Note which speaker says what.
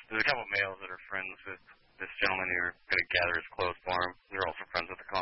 Speaker 1: there's a couple males that are friends with this gentleman who are going to gather his clothes for him. They're also friends with the